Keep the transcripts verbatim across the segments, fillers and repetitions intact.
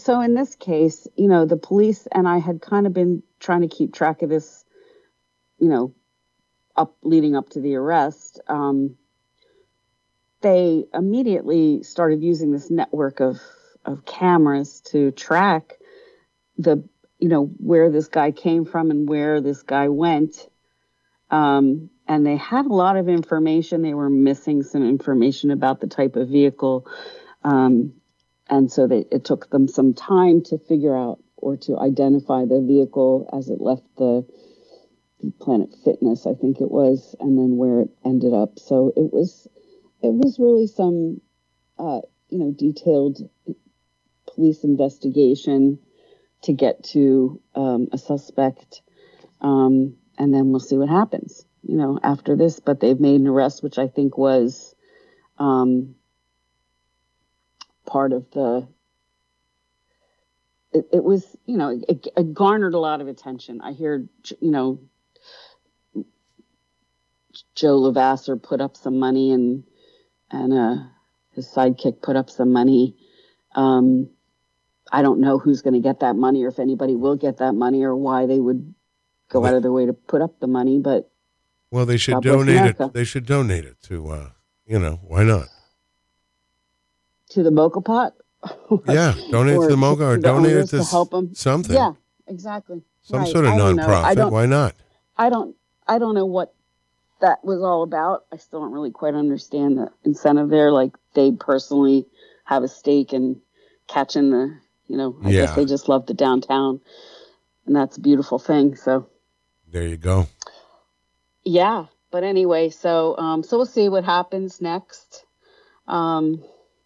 so in this case, you know, the police and I had kind of been trying to keep track of this, you know, up leading up to the arrest. Um, they immediately started using this network of, of cameras to track the, you know, where this guy came from and where this guy went. Um, and they had a lot of information. They were missing some information about the type of vehicle. Um, and so they, it took them some time to figure out or to identify the vehicle as it left the Planet Fitness, I think it was, and then where it ended up. So it was, it was really some, uh, you know, detailed police investigation to get to um, a suspect, um, and then we'll see what happens, you know, after this. But they've made an arrest, which I think was um, part of the. It, it was, you know, it, it garnered a lot of attention. I hear, you know, Joe Lavasser put up some money, and and uh, his sidekick put up some money. Um, I don't know who's going to get that money, or if anybody will get that money, or why they would go well, out of their way to put up the money. But well, they should donate it. They should donate it to, uh, you know, why not? To the Mocha Pot. Yeah, donate to the Mocha, or donate it to, to help them. Something. Yeah, exactly. Some right. sort of nonprofit. Why not? I don't. I don't know what that was all about. I still don't really quite understand the incentive there. Like, they personally have a stake in catching the, you know, I yeah. guess they just love the downtown, and that's a beautiful thing. So there you go. Yeah. But anyway, so, um, so we'll see what happens next. Um,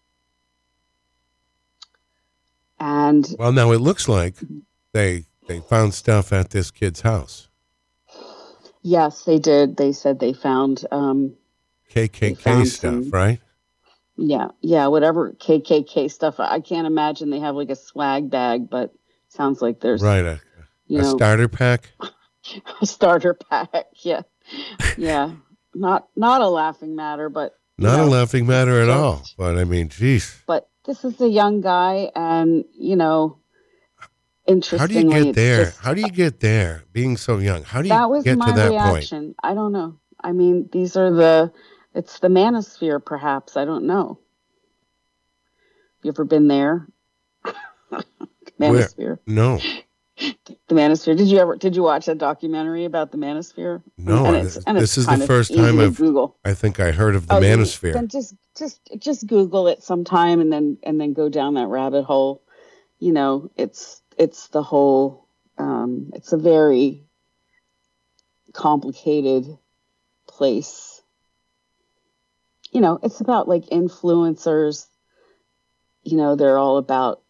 and well, now it looks like they, they found stuff at this kid's house. Yes, they did. They said they found um, K K K stuff, some, right? Yeah, yeah, whatever K K K stuff. I can't imagine they have like a swag bag, but sounds like there's right a, you a know, starter pack. A starter pack, yeah, yeah. Not not a laughing matter, but not know, a laughing matter at so, all. But I mean, geez. But this is a young guy, and you know. How do you get there? Just, How do you get there? Being so young, how do you that was get my to that reaction. point? I don't know. I mean, these are the, it's the manosphere, perhaps. I don't know. You ever been there? Manosphere. Where? No. The manosphere. Did you ever? Did you watch a documentary about the manosphere? No. And it's, and this is the first time I've. Google. I think I heard of the oh, manosphere. Then just, just, just Google it sometime, and then, and then go down that rabbit hole. You know, it's. It's the whole, um, it's a very complicated place. You know, it's about like influencers, you know, they're all about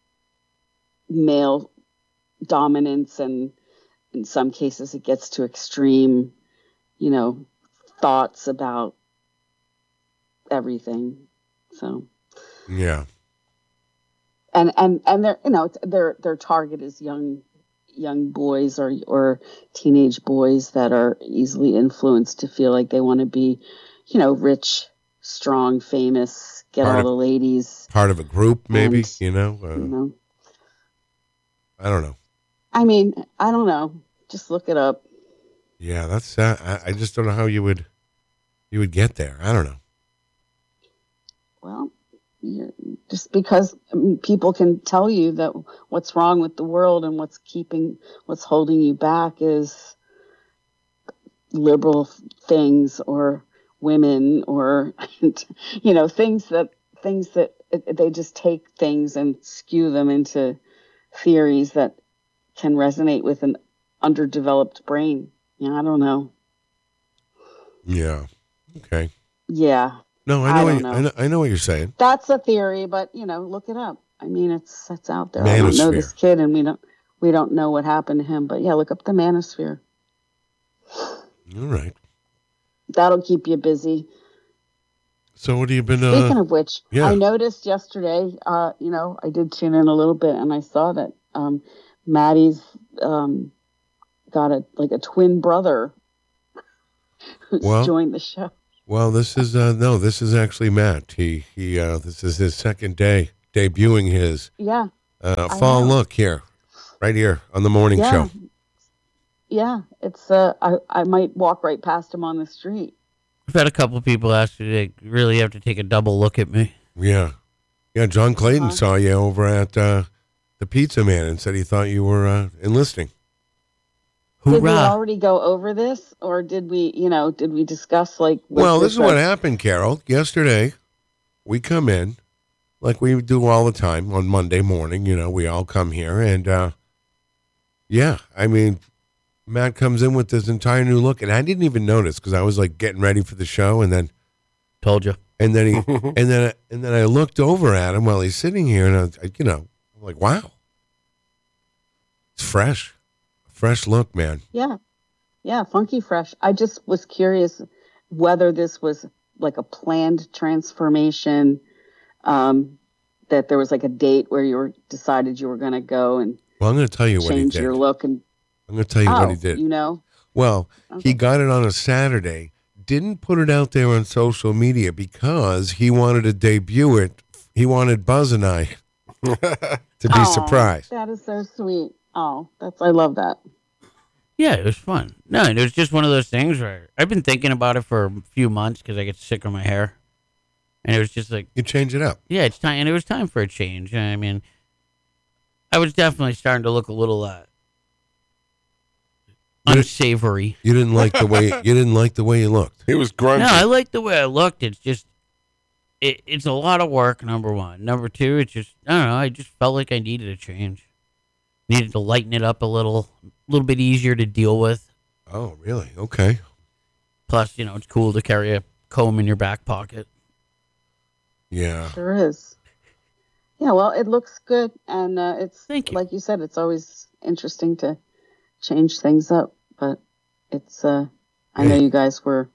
male dominance, and in some cases it gets to extreme, you know, thoughts about everything. So, yeah. And and and their you know their their target is young young boys or or teenage boys that are easily influenced to feel like they want to be, you know, rich, strong, famous, get part all of, the ladies. Part of a group, maybe, and, you know. Uh, you know. I don't know. I mean, I don't know. Just look it up. Yeah, that's. Uh, I I just don't know how you would you would get there. I don't know. Well. You're, just because people can tell you that what's wrong with the world and what's keeping, what's holding you back is liberal things or women or, you know, things that, things that they just take things and skew them into theories that can resonate with an underdeveloped brain. Yeah, I don't know. Yeah. Okay. Yeah. No, I know, I, what you, know. I know. I know what you're saying. That's a theory, but you know, look it up. I mean, it's it's out there. Manosphere. I don't know this kid, and we don't we don't know what happened to him. But yeah, look up the manosphere. All right. That'll keep you busy. So, what have you been? Speaking uh, of which, yeah. I noticed yesterday. Uh, you know, I did tune in a little bit, and I saw that um, Maddie's um, got a like a twin brother who's well, joined the show. Well, this is uh, no, this is actually Matt. He he. Uh, this is his second day debuting his yeah Uh, I fall know. look here, right here on the morning Yeah, show. yeah. It's uh, I I might walk right past him on the street. I've had a couple people ask me they really have to take a double look at me. Yeah. Yeah, John Clayton Uh-huh. saw you over at uh, the Pizza Man and said he thought you were uh, enlisting. Did we Hoorah. already go over this, or did we, you know, did we discuss like? was Well, this is what a- happened, Carol. Yesterday, we come in like we do all the time on Monday morning. You know, we all come here, and uh, yeah, I mean, Matt comes in with this entire new look, and I didn't even notice because I was like getting ready for the show, and then Told you. and then he and then and then I looked over at him while he's sitting here, and I, was, I you know, I'm like, wow, it's fresh, fresh look, man. Yeah, yeah, funky fresh. I just was curious whether this was like a planned transformation, um, that there was like a date where you were decided you were going to go and Well, I'm going to tell you what he change did. your look, and I'm going to tell you oh, what he did. you know, Well, Okay. he got it on a Saturday, didn't put it out there on social media because he wanted to debut it. He wanted Buzz and I to be Aw, surprised. That is so sweet. Oh, that's I love that. Yeah, it was fun. No, it was just one of those things where I've been thinking about it for a few months because I get sick of my hair. And it was just like, You change it up. yeah, it's time. And it was time for a change. I mean, I was definitely starting to look a little uh, unsavory. You didn't like the way you didn't like the way you looked. He was grungy. No, I like the way I looked. It's just, it, it's a lot of work, number one. Number two, it's just, I don't know, I just felt like I needed a change. Needed to lighten it up a little, a little bit easier to deal with. Oh, really? Okay. Plus, you know, it's cool to carry a comb in your back pocket. Yeah. Sure is. Yeah, well, it looks good, and uh, it's Thank you. like you said, it's always interesting to change things up. But it's, uh, I know Yeah. you guys were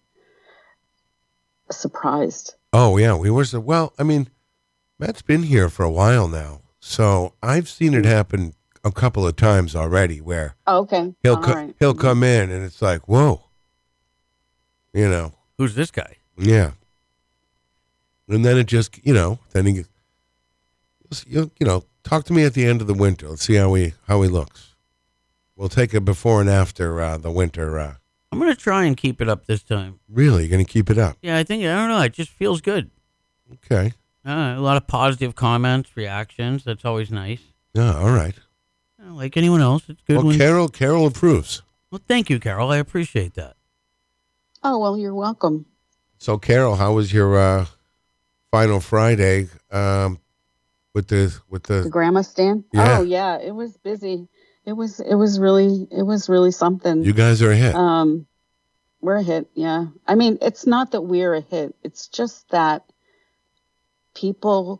surprised. Oh, yeah. We were so well. I mean, Matt's been here for a while now, so I've seen it happen a couple of times already. Where Oh, okay, he'll all co- right. he'll come in and it's like, whoa, you know. Who's this guy? Yeah. And then it just, you know, then he, you you know, talk to me at the end of the winter. Let's see how he how he looks. We'll take a before and after uh, the winter. Uh, I'm going to try and keep it up this time. really, going to keep it up? Yeah, I think, I don't know, it just feels good. Okay. Uh, a lot of positive comments, reactions. That's always nice. Yeah. All right. Uh, like anyone else, it's good Well, when. Carol Carol approves. Well, thank you, Carol. I appreciate that. Oh, well, you're welcome. So, Carol, how was your uh, final Friday um, with the with The the? grandma stand. Yeah. Oh, yeah, it was busy. It was, it was really, it was really something. You guys are a hit. Um, we're a hit, yeah. I mean, it's not that we're a hit. It's just that people,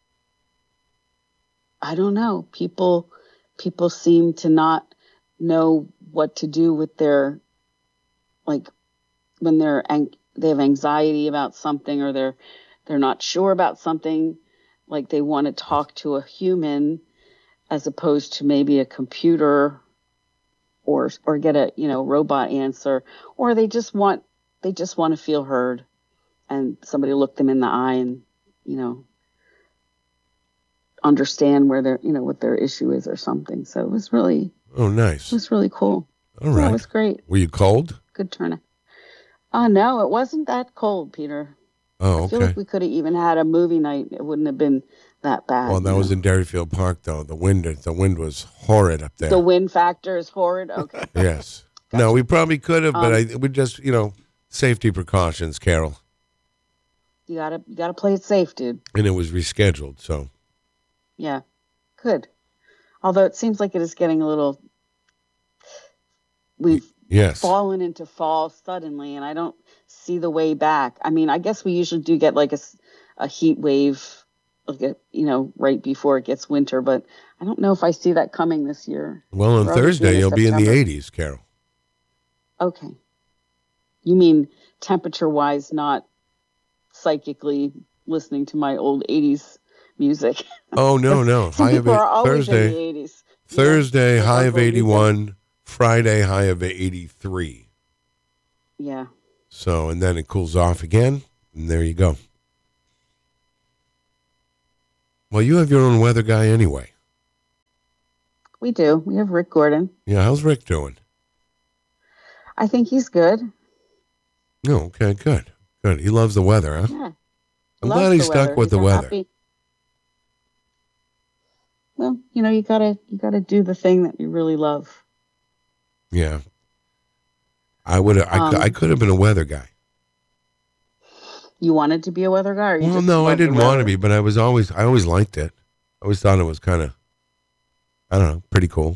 I don't know, people, people seem to not know what to do with their, like, when they're ang- they have anxiety about something, or they're they're not sure about something, like they want to talk to a human as opposed to maybe a computer, or or get a, you know, robot answer, or they just want they just want to feel heard and somebody look them in the eye and, you know, understand where their, you know, what their issue is or something. So it was really Oh, it nice. was really cool. All Yeah, right. it was great. Were you cold? Good turnout. Oh no, it wasn't that cold, Peter. Oh, I feel okay. like we could have even had a movie night. It wouldn't have been that bad. Well, that you was know? in Derryfield Park, though. The wind, the wind was horrid up there. The wind factor is horrid. Okay. Yes. No, we probably could have, but Um, I we just, you know, safety precautions, Carol. You gotta you gotta play it safe, dude. And it was rescheduled, so. Yeah. Good. Although it seems like it is getting a little we've Yes. fallen into fall suddenly, and I don't see the way back. I mean, I guess we usually do get like a, s- a heat wave, like a, you know, right before it gets winter, but I don't know if I see that coming this year. Well, on We're already Thursday, in you'll be in the September. eighties, Carol. Okay. You mean temperature wise, not psychically listening to my old eighties music. Oh, no, no. Some High of people eight, are always in the Thursday, eighties. Thursday, Yeah, high of local music. eighty-one. Friday, high of eighty-three. Yeah. So, and then it cools off again, and there you go. Well, you have your own weather guy anyway. We do. We have Rick Gordon. Yeah, how's Rick doing? I think he's good. Oh, okay, good. Good. He loves the weather, huh? Yeah. I'm Loves glad the he's stuck weather. with He's the a weather. happy- Well, you know, you gotta you gotta do the thing that you really love. Yeah. I would have. I, Um, could, I could have been a weather guy. You wanted to be a weather guy, or you Well, just no, I love the didn't want to weather? be, but I was always. I always liked it. I always thought it was kind of. I don't know, pretty cool.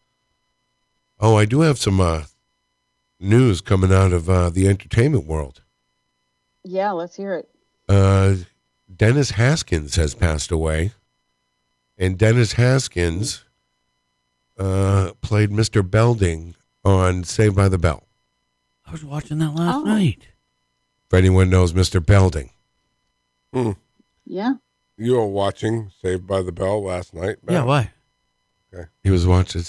Oh, I do have some uh, news coming out of uh, the entertainment world. Yeah, let's hear it. Uh, Dennis Haskins has passed away, and Dennis Haskins uh, played Mister Belding on Saved by the Bell. I was watching that last Oh. night. If anyone knows Mister Belding, Hmm. Yeah. You were watching Saved by the Bell last night, Matt? Yeah, why? he was watching.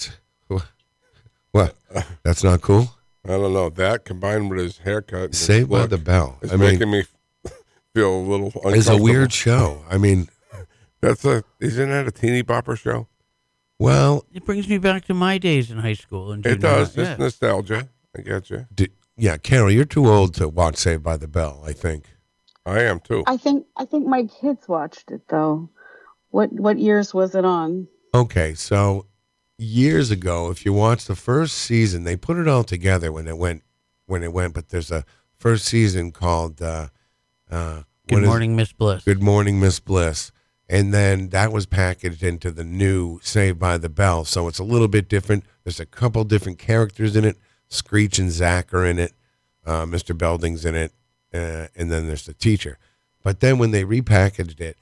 What? That's not cool. I don't know. That combined with his haircut, and his Saved by look, the Bell. is I mean, making me feel a little uncomfortable. it's a weird show. I mean, That's a isn't that a teeny bopper show? well, It brings me back to my days in high school. And It junior does. high. It's Yeah. nostalgia. I get you. d- yeah, Carol, you're too old to watch Saved by the Bell. I think. I am too. I think I think my kids watched it though. What what years was it on? Okay, so years ago, if you watch the first season, they put it all together when it went when it went. But there's a first season called uh, uh, Good what is- morning, Miss Bliss. Good Morning, Miss Bliss. And then that was packaged into the new Saved by the Bell. So it's a little bit different. There's a couple different characters in it. Screech and Zach are in it. Uh, Mister Belding's in it. Uh, and then there's the teacher. But then when they repackaged it,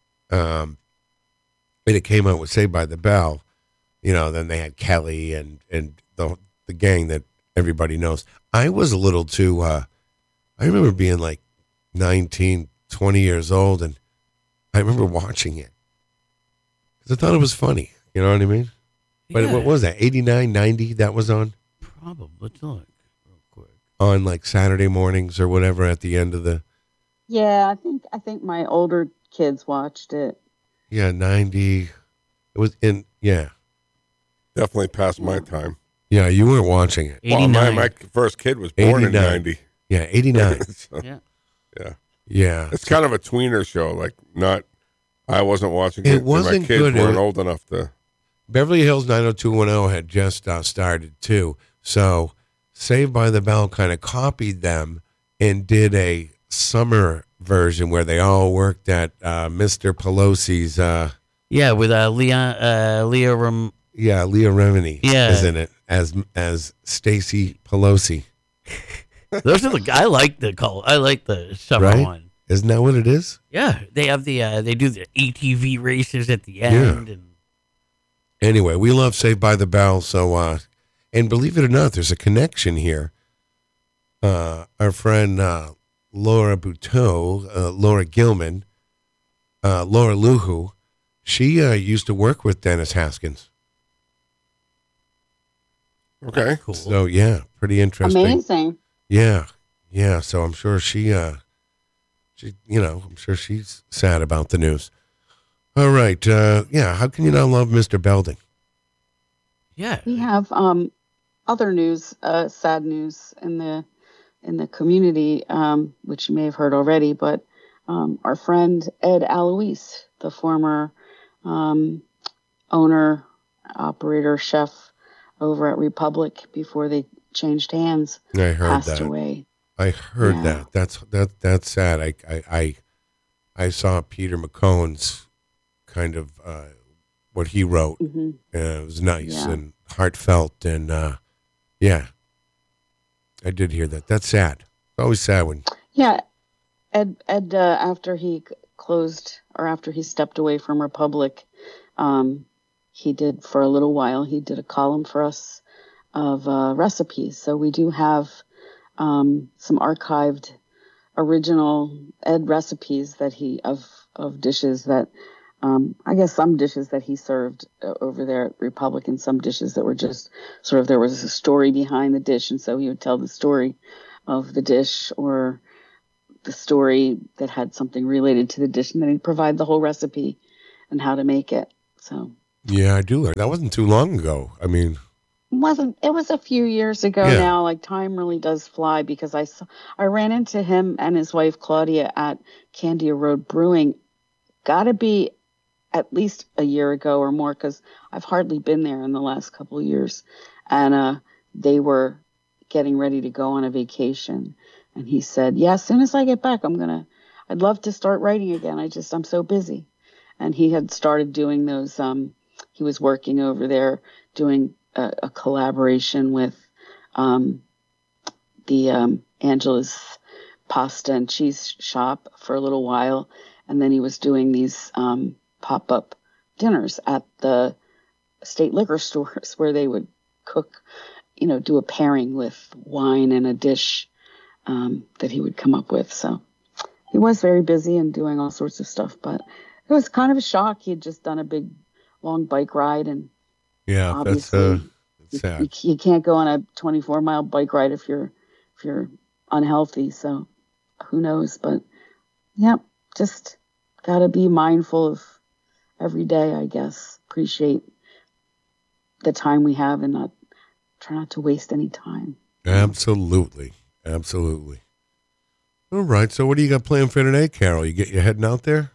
um, and it came out with Saved by the Bell, you know, then they had Kelly and, and the, the gang that everybody knows. I was a little too, uh, I remember being like nineteen, twenty years old, and I remember watching it because I thought it was funny. You know what I mean? But Yeah, what was that? eighty-nine, ninety that was on? Probably. Let's look real quick. On like Saturday mornings or whatever at the end of the, Yeah, I think I think my older kids watched it. yeah, ninety. It was in, yeah. Definitely past my time. Yeah, you weren't watching it. Well, my, eighty-nine. my first kid was born in eighty-nine. ninety. Yeah, eighty-nine. So, Yeah. yeah. Yeah. It's kind of a tweener show. Like, not, I wasn't watching It it. and wasn't my kids good. It weren't was- old enough to. Beverly Hills nine oh two one oh had just uh, started too. So Saved by the Bell kind of copied them and did a summer version where they all worked at uh, Mister Pelosi's, uh, Yeah, with uh, Leah, uh, Leah Ram- yeah, Leah Remini Yeah. is in it as as Stacy Pelosi. Those are the. I like the call. I like the summer Right? one. Isn't that what it is? Yeah, they have the. Uh, they do the A T V races at the end, and Anyway, we love Saved by the Bell. So, uh, and believe it or not, there's a connection here. Uh, our friend uh, Laura Buteau, uh, Laura Gilman, uh, Laura Luhu, she uh, used to work with Dennis Haskins. Okay. cool. So, yeah, pretty interesting. Amazing. Yeah, yeah. So I'm sure she, uh, she, you know, I'm sure she's sad about the news. All right, uh, yeah. How can you not love Mister Belding? yeah, We have um, other news, uh, sad news in the in the community, um, which you may have heard already. But um, our friend Ed Alois, the former um, owner, operator, chef over at Republic before they changed hands, I heard passed that. away. I heard Yeah. that. That's that. That's sad. I, I, I, I saw Peter McCone's kind of uh, what he wrote. hmm Uh, it was nice Yeah. and heartfelt, and uh, yeah, I did hear that. That's sad. It's always sad when Yeah, Ed. Ed, uh, after he c- closed or after he stepped away from Republic, um, he did for a little while. He did a column for us of uh, recipes. So we do have um, some archived original Ed recipes that he of of dishes that um, I guess some dishes that he served uh, over there at Republic, and some dishes that were just sort of there was a story behind the dish, and so he would tell the story of the dish or the story that had something related to the dish, and then he'd provide the whole recipe and how to make it. So Yeah, I do. Like that wasn't too long ago. I mean, Wasn't it was a few years ago Yeah. now. Like time really does fly because I saw, I ran into him and his wife Claudia at Candia Road Brewing. Got to be at least a year ago or more because I've hardly been there in the last couple of years. And uh, they were getting ready to go on a vacation. And he said, yeah, as soon as I get back, I'm going to, I'd love to start writing again. I just, I'm so busy. And he had started doing those, um, he was working over there doing a, a collaboration with um, the um, Angela's Pasta and Cheese Shop for a little while. And then he was doing these um, pop-up dinners at the state liquor stores where they would cook, you know, do a pairing with wine and a dish um, that he would come up with. So he was very busy and doing all sorts of stuff, but it was kind of a shock. He had just done a big, long bike ride, and yeah, obviously that's, uh, that's you, sad. you, you can't go on a twenty-four mile bike ride if you're if you're unhealthy. So who knows? But yeah, just got to be mindful of every day, I guess. Appreciate the time we have and not try not to waste any time. Absolutely. Absolutely. All right. So what do you got planned for today, Carol? You get you heading out there?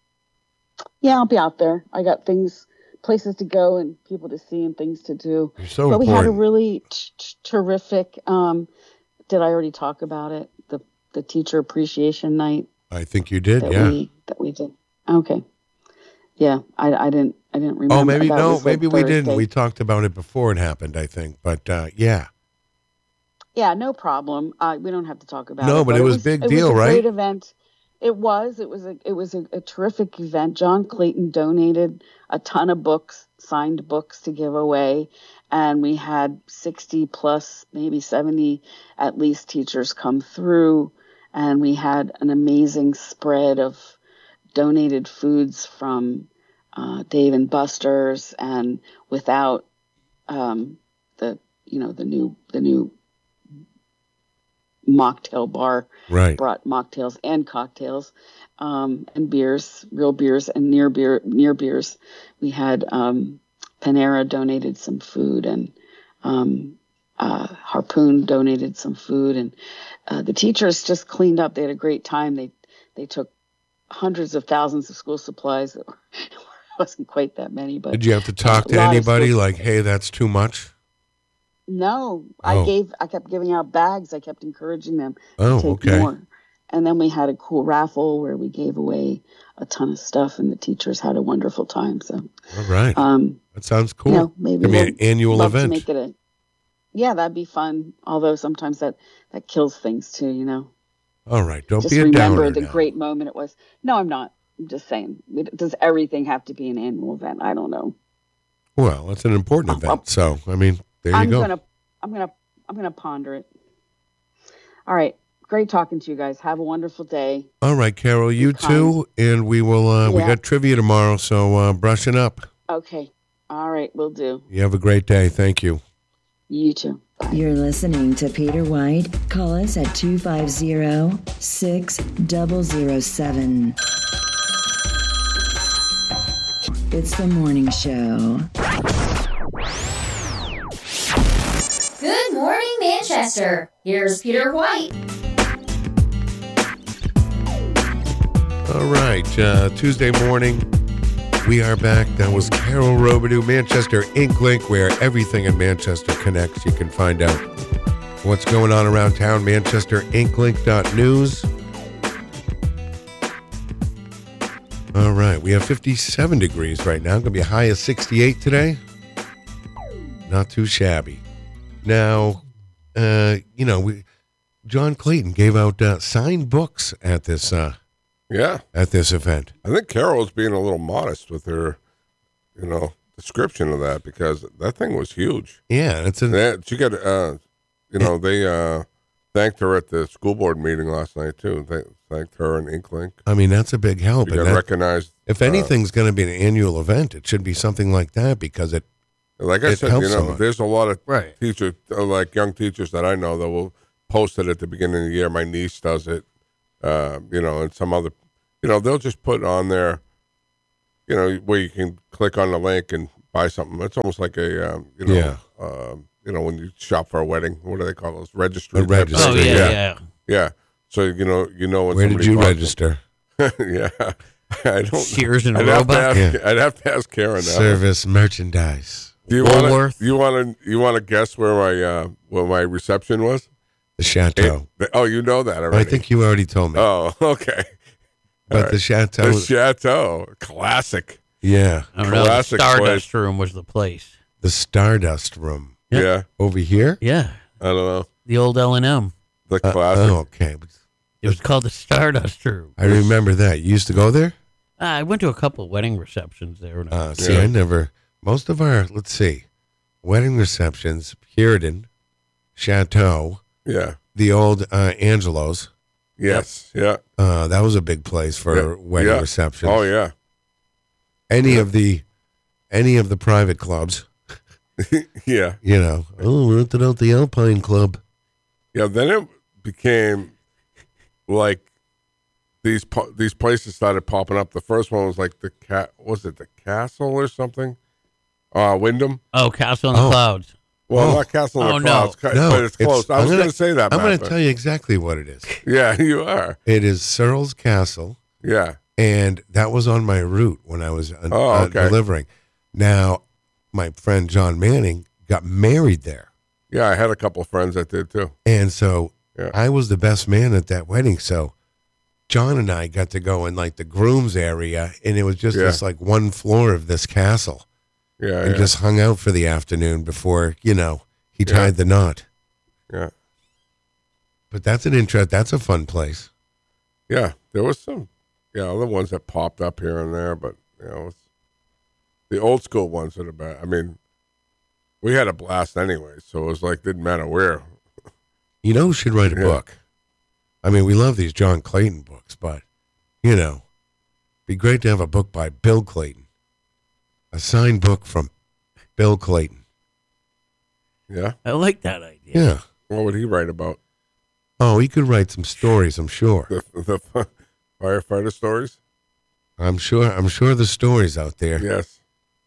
Yeah, I'll be out there. I got things, places to go and people to see and things to do. You're so but we had a important. really t- t- terrific, um, did I already talk about it? The the teacher appreciation night I think you did, that yeah. we that we did. Okay. Yeah, I, I didn't I didn't remember. Oh, maybe That no, was, like, maybe we didn't. Thursday. We talked about it before it happened, I think. But uh, yeah. Yeah, no problem. Uh, we don't have to talk about it. No, but it was big it deal, was a right? Great event. It was. It was a. It was a, a terrific event. John Clayton donated a ton of books, signed books to give away, and we had sixty plus, maybe seventy, at least teachers come through, and we had an amazing spread of donated foods from uh, Dave and Buster's, and without um, the you know the new the new mocktail bar Right. brought mocktails and cocktails um, and beers, real beers and near beer near beers. We had um, Panera donated some food, and um, uh, Harpoon donated some food, and uh, the teachers just cleaned up. They had a great time. They they took hundreds of thousands of school supplies. It wasn't quite that many, but Did you have to talk a to lot of anybody school like, supplies. hey, that's too much? No, Oh. I gave. I kept giving out bags. I kept encouraging them Oh, to take okay. more. And then we had a cool raffle where we gave away a ton of stuff, and the teachers had a wonderful time. So, All right. um, That sounds cool. you know, maybe I mean, we'll an annual love event. to make it a. Yeah, that'd be fun. Although sometimes that that kills things too. You know, All right. Don't just be a remember downer the now. great moment it was. No, I'm not. I'm just saying. It- Does everything have to be an annual event? I don't know. Well, it's an important I'll- event. So, I mean, there you I'm go. gonna. I'm gonna. I'm gonna ponder it. All right. Great talking to you guys. Have a wonderful day. All right, Carol, you kind. too. And we will, uh, we Yeah. got trivia tomorrow. So, uh, brushing up. Okay. All right. We'll do. You have a great day. Thank you. You too. Bye. You're listening to Peter White. Call us at two five zero, six zero zero seven. It's the morning show. Good morning, Manchester. Here's Peter White. All right. Uh, Tuesday morning, we are back. That was Carol Robidoux, Manchester Ink Link, where everything in Manchester connects. You can find out what's going on around town, manchester ink link dot news. All right. We have fifty-seven degrees right now. Going to be a high of sixty-eight today. Not too shabby. Now, uh, you know, we John Clayton gave out uh, signed books at this uh, Yeah. at this event. I think Carol's being a little modest with her, you know, description of that because that thing was huge. Yeah, it's an Yeah, she got, uh, you know, they uh, thanked her at the school board meeting last night too. They thanked her and Inklink. I mean, that's a big help. She And got that- recognized. if uh, anything's going to be an annual event, it should be something like that because it. like I it said, helps you so know, much. there's a lot of Right. teachers, uh, like young teachers that I know that will post it at the beginning of the year. My niece does it, uh, you know, and some other, you know, they'll just put on there, you know, where you can click on the link and buy something. It's almost like a um, you know, Yeah. um, you know, when you shop for a wedding, what do they call those? Registry. A type of registry, Oh thing. yeah, yeah. yeah. Yeah. So you know, you know when Where did somebody you bought register? something. Yeah. I don't. Sears and I'd have, to Roebuck. ask, Yeah. I'd have to ask Karen now. Service merchandise. Do you want Woolworth. to? You want to? You want to guess where my uh, where my reception was? The Chateau. It- oh, you know that already. I think you already told me. Oh, okay. but all the right. Chateau. The Chateau, classic. yeah. I don't know. The Classic Stardust place. room was the place. The Stardust Room. Yeah. Yeah. Over here? Yeah, I don't know. the old L and M. The Uh, classic. oh, okay. It was called the Stardust room. I remember that. You used to go there? Uh, I went to a couple of wedding receptions there. When I Uh, was see, Yeah. I never. Most of our, let's see, wedding receptions, Puritan, Chateau, Yeah. the old uh, Angelo's. Yes. Yeah. Uh, that was a big place for Yeah. wedding Yeah. receptions. Oh yeah. Any Yeah. of the, any of the private clubs, Yeah. you know. Oh, we rented out the Alpine Club. Yeah. Then it became like these po- these places started popping up. The first one was like the cat. Was it the Castle or something? Uh, Wyndham. oh, Castle in the Oh. Clouds. Well, Oh. not Castle in Oh, the no. Clouds, ca- No, but it's close. I I'm was gonna- going to say that. I'm Matt, going to but- tell you exactly what it is. Yeah, you are. It is Searles Castle. Yeah. And that was on my route when I was uh, Oh, uh, okay. delivering. Now, my friend John Manning got married there. Yeah, I had a couple of friends that did too. And so Yeah. I was the best man at that wedding. So John and I got to go in like the groom's area, and it was just Yeah. this like one floor of this castle, Yeah, and yeah, just hung out for the afternoon before, you know, he Yeah. tied the knot. yeah, But that's an interest. That's a fun place. yeah. There was some, yeah, other ones that popped up here and there, but you know, it's the old school ones that are bad. I mean, we had a blast anyway, so it was like didn't matter where. You know who should write a Yeah. book? I mean, we love these John Clayton books, but, you know, be great to have a book by Bill Clayton. A signed book from Bill Clayton. Yeah, I like that idea. Yeah. what would he write about? Oh, he could write some stories, I'm sure. The the firefighter stories. I'm sure I'm sure the stories out there. Yes.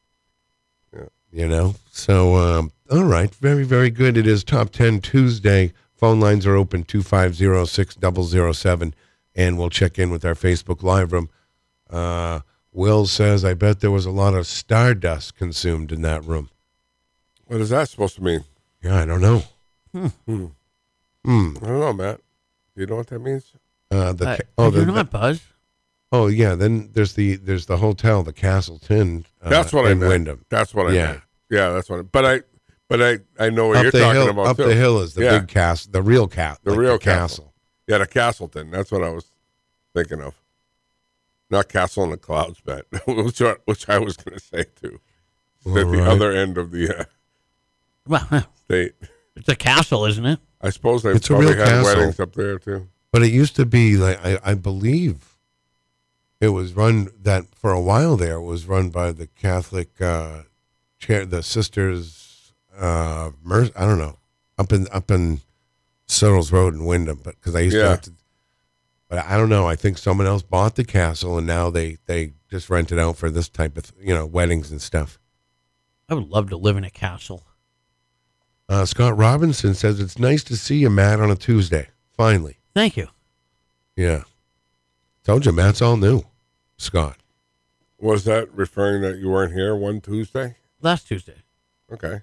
You know? So um, all right, very, very good. It is Top Ten Tuesday. Phone lines are open two five zero, six zero zero seven, and we'll check in with our Facebook Live room. Uh, Will says, I bet there was a lot of stardust consumed in that room. What is that supposed to mean? Yeah, I don't know. Hmm. Hmm. I don't know, Matt. Do you know what that means? Uh, the, I, ca- I oh, do the, not, Buzz. oh, yeah. Then there's the there's the hotel, the Castleton. Uh, That's what I in meant. Wyndham. That's what I Yeah. meant. Yeah, that's what. I, but I, but I, I know what Up you're the talking hill, about up too. the hill is the Yeah. big castle, the real cat, The like real castle. Yeah, the Castleton. That's what I was thinking of. Not Castle in the Clouds, bet, which I, which I was going to say too. It's All at the right. other end of the uh, Well, state. it's a castle, isn't it? I suppose they It's a probably real had castle. weddings up there too. But it used to be like I, I believe it was run that for a while there it was run by the Catholic uh, chair, the sisters. Uh, Mer- I don't know, up in up in Searles Road in Wyndham, but because I used to Yeah. have to. But I don't know. I think someone else bought the castle, and now they they just rent it out for this type of you know weddings and stuff. I would love to live in a castle. Uh, Scott Robinson says it's nice to see you, Matt, on a Tuesday. Finally, Thank you. yeah. Told you, Matt's all new. Scott. Was that referring that you weren't here one Tuesday? Last Tuesday. Okay.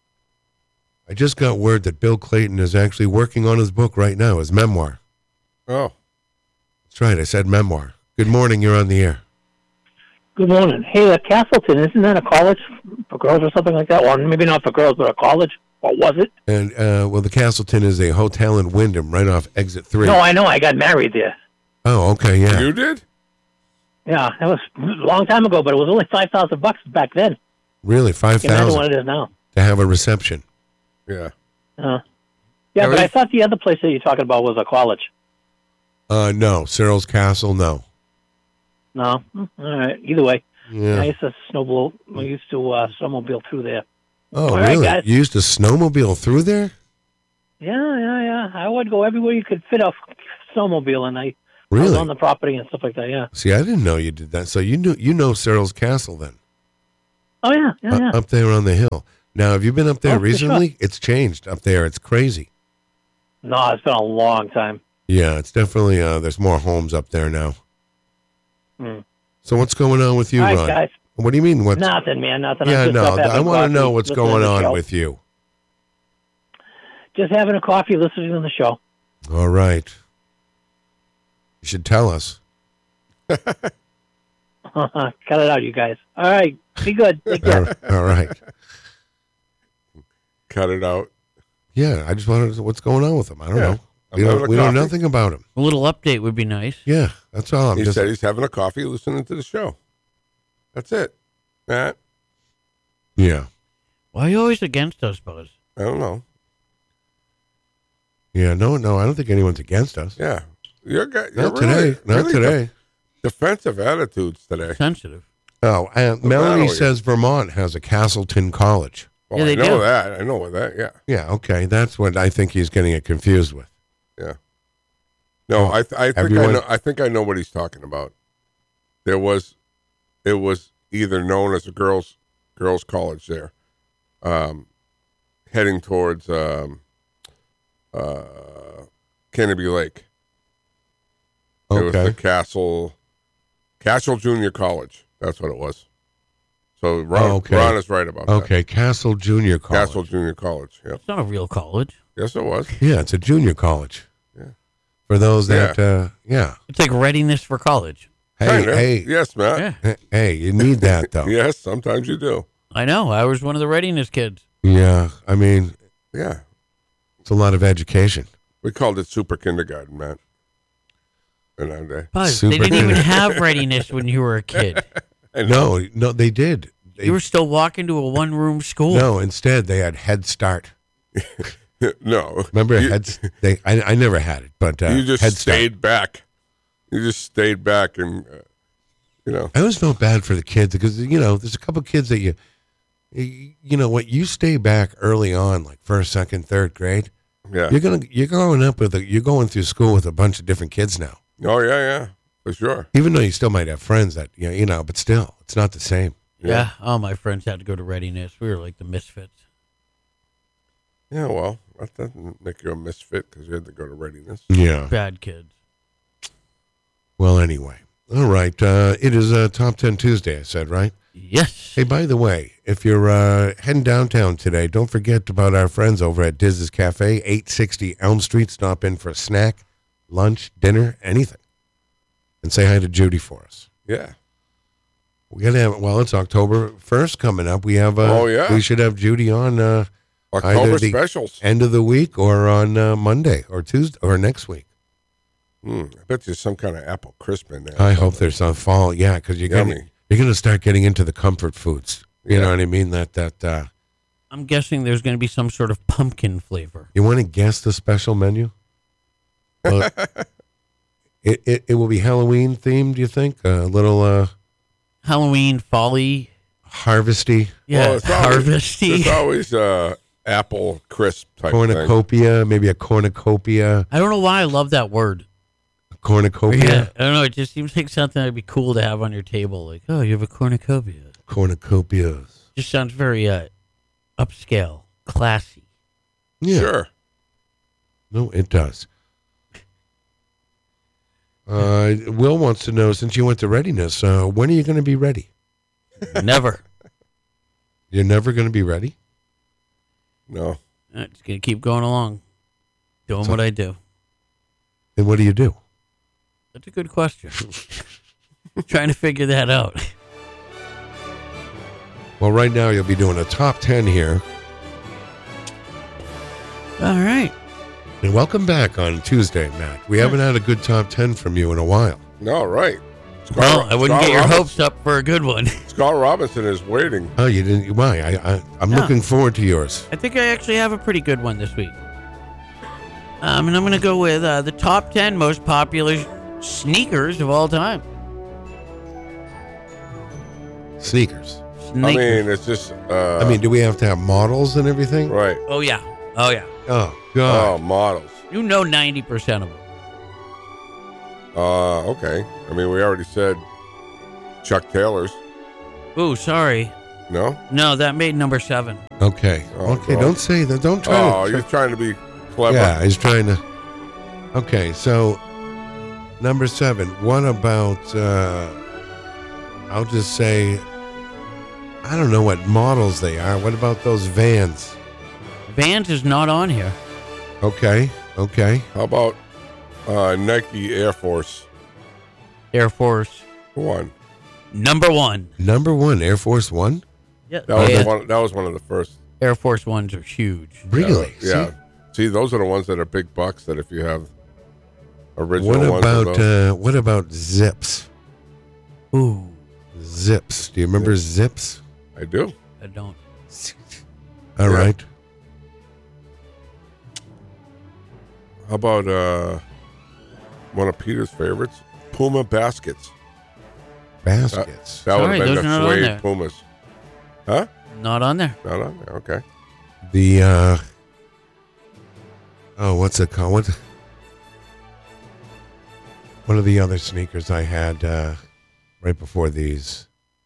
I just got word that Bill Clayton is actually working on his book right now, his memoir. Oh, That's right, I said memoir. Good morning, you're on the air. Good morning. Hey, that Castleton, isn't that a college for girls or something like that? Well, maybe not for girls, but a college? Or was it? And, uh, well, the Castleton is a hotel in Wyndham, right off exit three. No, I know. I got married there. Oh, okay, yeah. you did? Yeah, that was a long time ago, but it was only five thousand bucks back then. Really, five Imagine thousand what it is now. to have a reception. Yeah. Uh, yeah, Now, but I if- thought the other place that you're talking about was a college. Uh, no, Searles Castle, no. No? Hmm, all right. Either way. I Yeah. used to snowball. I used to uh, snowmobile through there. Oh, All right, really? guys. You used to snowmobile through there? Yeah, yeah, yeah. I would go everywhere you could fit a snowmobile, and I, I was Really? on the property and stuff like that, yeah. See, I didn't know you did that. So you knew you know Searles Castle then? Oh yeah, yeah, yeah. Uh, up there on the hill. Now, have you been up there Oh, for recently? It's changed up there. It's crazy. No, it's been a long time. Yeah, it's definitely, uh, there's more homes up there now. Hmm. So what's going on with you, All right, Ron? guys. What do you mean? What's, Nothing, man. Nothing. yeah, I'm just no, up having I want to coffee, know what's listening going to the on show. with you. Just having a coffee, listening to the show. All right. You should tell us. Cut it out, you guys. All right. Be good. Take care. All right. All right. Cut it out. Yeah, I just wanted to know what's going on with him. I don't Yeah, know. I'm We having don't, a we know coffee. nothing about him. A little update would be nice. Yeah, that's all. I'm He just. said he's having a coffee, listening to the show. That's it. Matt, Yeah, Why are you always against us, Buzz? I don't know. yeah. No, no. I don't think anyone's against us. Yeah. You're, guy- you're Not really, today. Not really today. def- defensive attitudes today. Sensitive. Oh, uh, matter Melanie with you? says Vermont has a Castleton College. Well, Yeah, they I know do. that. I know what that, yeah. Yeah, okay. That's what I think he's getting it confused with. Yeah. No, I th- I think I everyone- know I think I know what he's talking about. There was it was either known as a girls girls college there. Um heading towards um uh Kennedy Lake. It was Okay. the Castle Castle Junior College. That's what it was. So Ron, Oh, okay. Ron is right about that. Okay, Castle Junior College. Castle Junior College. Yep. It's not a real college. Yes, it was. Yeah, it's a junior college. Yeah. For those that, uh, yeah. It's like readiness for college. Hey, Kinda. hey, Yes, Matt. Yeah. hey, hey, you need that though. Yes, sometimes you do. I know. I was one of the readiness kids. Yeah, I mean, Yeah. it's a lot of education. We called it super kindergarten, Matt. In our day. Buzz, Super they didn't even good. have readiness when you were a kid. I know. No, no, they did. They, You were still walking to a one-room school. no, instead they had Head Start. No. Remember you, Head? They, I, I never had it, but uh, you just Head Start. stayed back. You just stayed back and, uh, you know. I always felt bad for the kids because you know there's a couple kids that you, you, you know what, you stay back early on, like first, second, third grade. Yeah. You're gonna you're growing up with a, you're going through school with a bunch of different kids now. Oh, yeah, yeah. For sure. Even though you still might have friends that you know, you know, but still, it's not the same. Yeah. All my friends had to go to readiness. We were like the misfits. Yeah, well, that doesn't make you a misfit because you had to go to readiness. Yeah. Bad kids. Well, anyway, all right. Uh, it is uh, Top Ten Tuesday. I said right. Yes. Hey, by the way, if you're uh, heading downtown today, don't forget about our friends over at Diz's Cafe, eight sixty Elm Street. Stop in for a snack, lunch, dinner, anything, and say hi to Judy for us. Yeah. We gotta have. Well, it's October first coming up. We have. Uh, Oh, yeah. We should have Judy on uh, October either the specials. end of the week or on uh, Monday or Tuesday or next week. Hmm, I bet there's some kind of apple crisp in there. I hope there's some fall. Yeah, because you're gonna Yummy. you're gonna start getting into the comfort foods. You Yeah. know what I mean? That that uh, I'm guessing there's going to be some sort of pumpkin flavor. you want to guess the special menu? Well, it, it it will be Halloween themed. Do you think a little uh, Halloween, folly. harvesty, Yeah, Well, it's always- harvesty. There's always uh, apple crisp type thing. cornucopia, maybe a cornucopia, I don't know why I love that word. cornucopia, Yeah, I don't know. It just seems like something that'd be cool to have on your table. Like, oh, you have a cornucopia. cornucopias. Just sounds very uh, upscale, classy. Yeah, Sure. no, it does. Uh, Will wants to know, since you went to readiness, uh, when are you going to be ready? Never. You're never going to be ready? No. I'm just gonna keep going along, doing So- what I do. Then what do you do? That's a good question. Trying to figure that out. Well, right now you'll be doing a top ten here. All right. And welcome back on Tuesday, Matt. We haven't had a good top ten from you in a while. No, right. Scott, Well, I wouldn't Scott get your Robinson- hopes up for a good one. Scott Robinson is waiting. Oh, you didn't? Why? I, I, I'm No. looking forward to yours. I think I actually have a pretty good one this week. Um, and I'm going to go with uh, the top ten most popular sneakers of all time. Sneakers. I Sneakers. mean, it's just. Uh, I mean, do we have to have models and everything? right. oh, yeah. Oh, yeah. Oh, Oh, God. models. You know ninety percent of them. Uh, okay. I mean, we already said Chuck Taylor's. Ooh, sorry. No? No, that made number seven. Okay. Oh, okay, God. don't say that. Don't try Oh, to. you're trying to be clever. Yeah, he's trying to. Okay, so number seven. What about, uh, I'll just say, I don't know what models they are. What about those Vans? Vans is not on here. Okay, okay. How about uh, Nike Air Force Air Force One? number one. Number one, Air Force One? Yeah, That was they- the one. That was one of the first. Air Force Ones are huge. Really? Yeah. See? See, those are the ones that are big bucks. That if you have original What ones of about those. uh, what about Zips? Ooh, Zips. Do you remember Zips? I do. I don't. All Yeah. right. How about uh, one of Peter's favorites, Puma baskets? Baskets. That would Sorry, have been those the are not on suede there. Pumas. Huh? Not on there. Not on there. Okay. The uh oh, what's it called? What, one of the other sneakers I had uh right before these.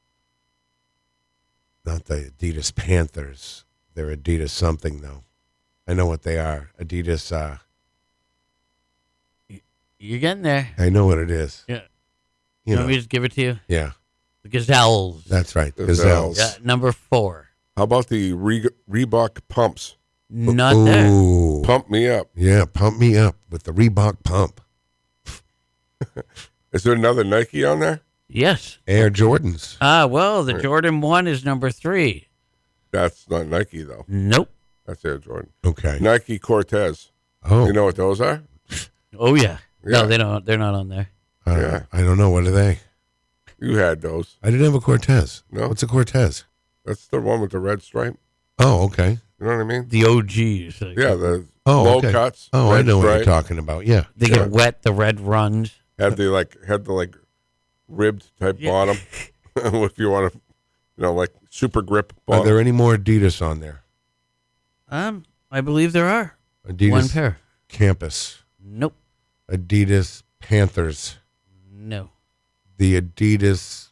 Not the Adidas Panthers. They're Adidas something though. I know what they are. Adidas uh You're getting there. I know what it is. Yeah. You You know. want me to just give it to you? Yeah. The Gazelles. That's right. Gazelles. Gazelles. Yeah, number four. How about the Re- Reebok pumps? Not there. Ooh. Pump me up. Yeah, pump me up with the Reebok pump. Is there another Nike on there? Yes. Air Jordans. Ah, well, the Right. Jordan one is number three. That's not Nike though. Nope. That's Air Jordan. Okay. Nike Cortez. Oh. You know what those are? Oh yeah. Yeah. No, they don't. They're not on there. uh, Yeah. I don't know. What are they? You had those. I didn't have a Cortez. No? What's a Cortez? That's the one with the red stripe. Oh, okay. You know what I mean? The O Gs. Like, Yeah, the Oh, low okay. cuts. Oh, I red know what stripe. you're talking about. Yeah. They Yeah. get wet. The red runs. Had the like had the like ribbed type Yeah. bottom. If you want to, you know, like super grip Are bottom. there any more Adidas on there? Um, I believe there are Adidas one pair. Campus. Nope. Adidas Panthers. No. The Adidas.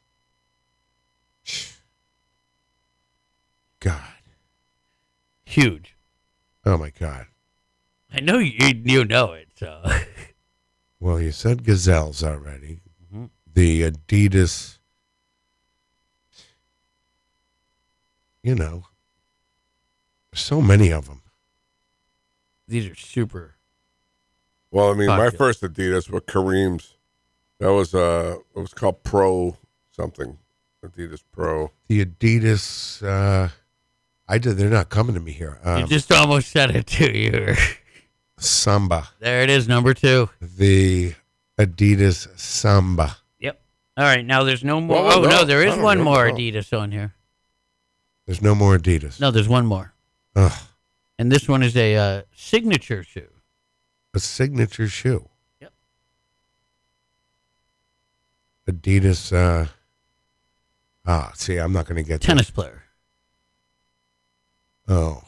God. Huge. Oh, my God. I know you. You know it. So. Well, you said Gazelles already. Mhm. The Adidas. You know, there's so many of them. These are super. Well, I mean, my Popular. first Adidas were Kareem's. That was uh, it was called Pro something, Adidas Pro. The Adidas. Uh, I did. They're not coming to me here. you Um, just almost said it to you. Samba. There it is, number two. The Adidas Samba. Yep. All right. Now there's no more. Well, oh no, no, there I is don't one know. more Oh. Adidas on here. There's no more Adidas. No, there's one more, Ugh, and this one is a uh, signature shoe. a signature shoe. Yep. Adidas. Uh, ah, see, I'm not going to get Tennis player. That. Oh,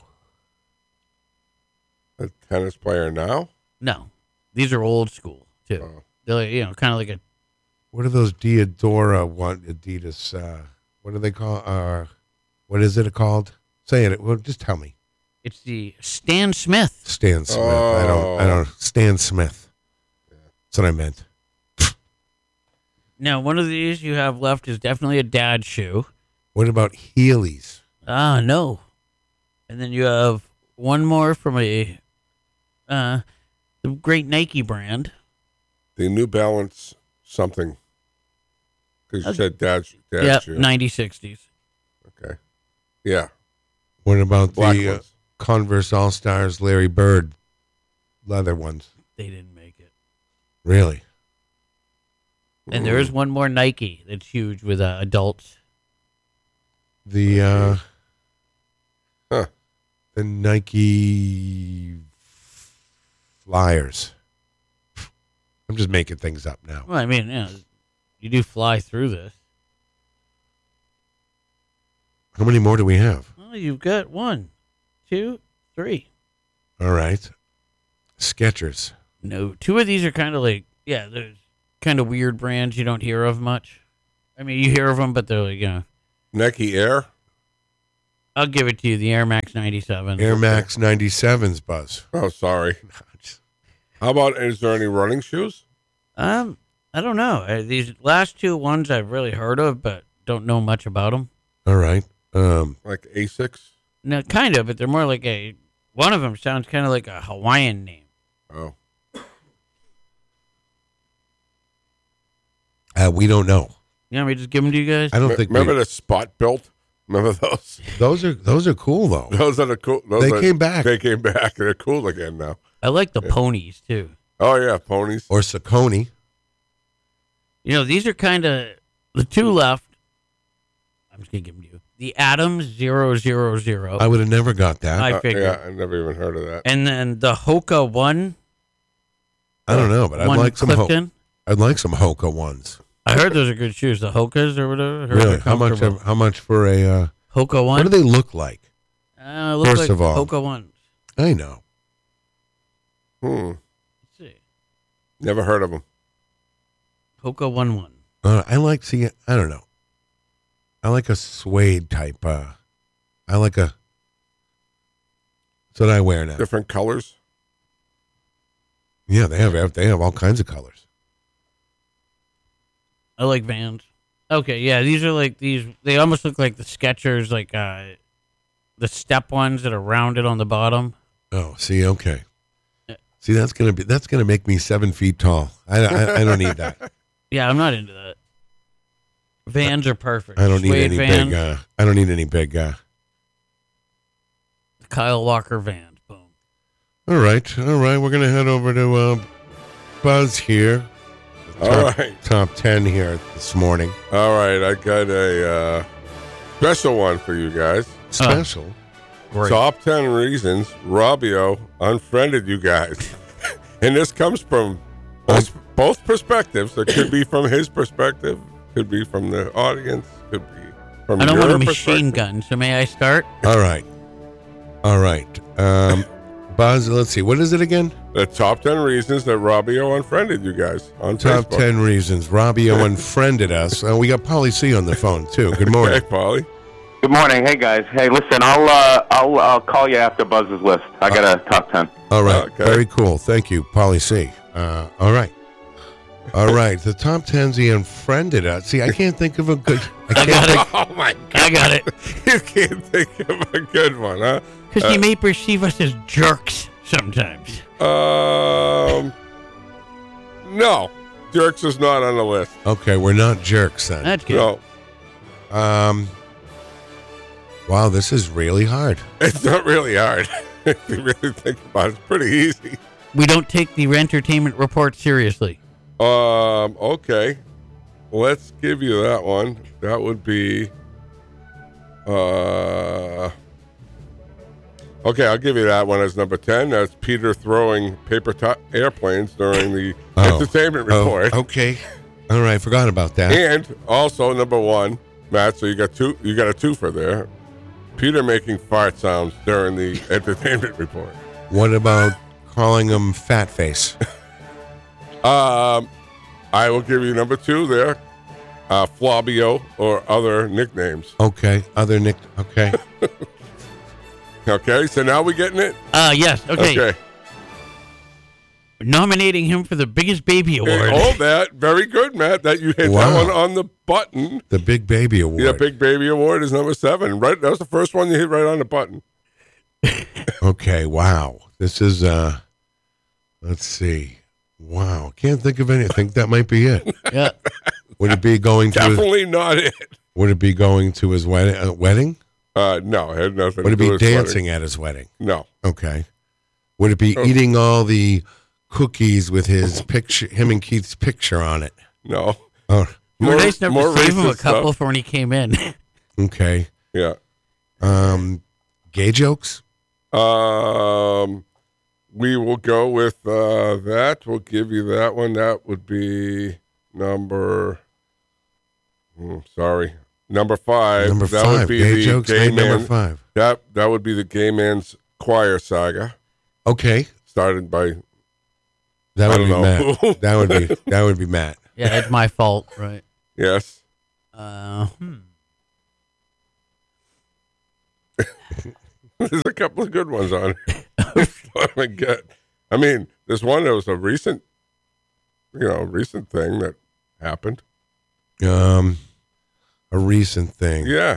A tennis player now. No, these are old school too. Oh. They're like, you know, kind of like a what are those Diadora one Adidas? Uh, what do they call? Uh, what is it called? Say it. Well, just tell me. It's the Stan Smith. Stan Smith. I don't. I don't. Stan Smith. That's what I meant. Now, one of these you have left is definitely a dad shoe. What about Heelys? Ah, no. And then you have one more from a uh, the great Nike brand. The New Balance something. Because you Okay. said dad, dad Yeah, shoe. ninety sixties. Okay. Yeah. What about Black the uh, ones. Converse All Stars Larry Bird leather ones? They didn't make it. Really? And there is one more Nike that's huge with uh, adults. The uh, Huh. the Nike Flyers. I'm just making things up now. Well, I mean, you know, you do fly through this. How many more do we have? Well, you've got one, two, three. All right. Skechers. No, two of these are kind of like, yeah, there's kind of weird brands you don't hear of much. I mean, you hear of them, but they're like, you know, Nike Air. I'll give it to you. The Air Max ninety-seven. Air Max ninety-sevens, Buzz. Oh, sorry. How about, is there any running shoes? Um, I don't know. Uh, these last two ones I've really heard of, but don't know much about them. All right. Um, Like Asics? No, kind of, but they're more like a. One of them sounds kind of like a Hawaiian name. Oh. uh, we don't know. You want me to just give them to you guys? I don't Me- think. Remember we, the Spot Built? Remember those? those are those are cool though. Those are the cool. Those They are- came back. They came back. They're cool again now. I like the ponies too. Oh, yeah, ponies. Or Saucony. You know, these are kind of the two left. I'm just gonna give them to you. The Adams zero zero zero, I would have never got that. I Uh, figured. yeah, I never even heard of that. and then the Hoka one. I don't know, but I'd one like some. Ho- Clifton. I'd like some Hoka ones. I heard those are good shoes. The Hokas or whatever. I heard Really? they're How much? comfortable. How much for a? Uh, Hoka what one? do they look like? Uh, look First like of all- Hoka ones. I know. Hmm. Let's see. Never heard of them. Hoka one one. Uh, I like see. I don't know. I like a suede type. Uh, I like a. That's what I wear now. Different colors. Yeah, they have. They have all kinds of colors. I like Vans. Okay, yeah, these are like these. They almost look like the Skechers, like uh, the step ones that are rounded on the bottom. Oh, see, okay. See, that's gonna be. That's gonna make me seven feet tall. I. I, I don't need that. Yeah, I'm not into that. Vans are perfect. I don't need Suede any Vans, big. Uh, I don't need any big. Uh, Kyle Walker Vans. Boom. all right, all right. We're gonna head over to uh, Buzz here. All Top- right. Top ten here this morning. All right. I got a uh, special one for you guys. Special. Great. Top ten reasons Robbio unfriended you guys. And this comes from both, both perspectives. It could be from his perspective, could be from the audience, could be from I don't your want a machine perspective. gun, so may I start? All right. All right. Um, Buzz, let's see. What is it again? The top ten reasons that Robbio unfriended you guys on Top Facebook. ten reasons Robbio unfriended us. Uh, we got Polly C on the phone, too. Good morning. Okay, Polly. Good morning. Hey guys. Hey, listen, I'll uh, I'll I'll call you after Buzz's list. I got a top ten. All right. Okay. Very cool. Thank you, Polly C. Uh, all right. All right. The top tens he unfriended us. See, I can't think of a good. I I can't got think. it. Oh my God! I got it. You can't think of a good one, huh? Because Uh, he may perceive us as jerks sometimes. Um, no, jerks is not on the list. Okay, we're not jerks then. That's good. No, Um. Wow, this is really hard. it's not really hard. If you really think about it, it's pretty easy. We don't take the entertainment report seriously. Um, okay, let's give you that one. That would be, uh, okay, I'll give you that one as number ten. That's Peter throwing paper to- airplanes during the Oh. entertainment Oh, report. okay. All right, forgot about that. And also number one, Matt. So you got two. You got a twofer there. Peter making fart sounds during the entertainment report. What about calling him fat face? Um, I will give you number two there. Uh, Flabio or other nicknames. Okay. Other Nick. Okay. Okay, so now we getting it. Uh, yes. Okay. Okay. Nominating him for the biggest baby award. Oh, that very good, Matt. That you hit Wow. that one on the button. The Big Baby Award. Yeah, Big Baby Award is number seven. Right, that was the first one you hit right on the button. Okay. Wow. This is. uh Let's see. Wow. Can't think of any. I think that might be it. Yeah. Would it be going to? His, Definitely not it. would it be going to his wedding? Uh, wedding? Uh, no, it had nothing. Would to it do be with dancing at his wedding? sweating. No. Okay. Would it be Oh. eating all the cookies with his picture, him and Keith's picture on it? No. Oh, You were nice enough more to save him a racist couple stuff. for when he came in. okay. Yeah. Um, gay jokes. Um, we will go with uh, that. We'll give you that one. That would be number. hmm, sorry, number five. Number that five. would be Gay the jokes. gay Night man. number five. That that would be the gay man's choir saga, Okay. started by. That I would don't be know. Matt. That would be that would be Matt. Yeah, it's my fault, right? Yes. Uh, hmm. There's a couple of good ones on it. I get. I mean, there's one that was a recent, you know, recent thing that happened. Um, a recent thing. Yeah.